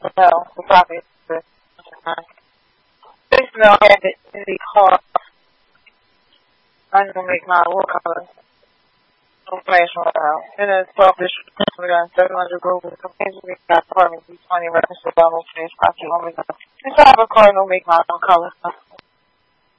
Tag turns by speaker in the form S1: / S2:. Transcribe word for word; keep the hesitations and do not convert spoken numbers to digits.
S1: No, the topic is this no had the car. I'm gonna make my work color. No flash one out. And then published we got seven hundred Google campaigns. We got apartment B twenty reference to double face. I keep on making. This I have a car. No make my own color.